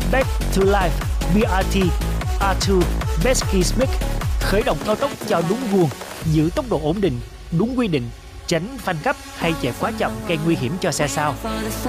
Back to Life BRT R2 Besky Smith khởi động cao tốc cho đúng guồng, giữ tốc độ ổn định, đúng quy định, tránh phanh gấp hay chạy quá chậm gây nguy hiểm cho xe sau.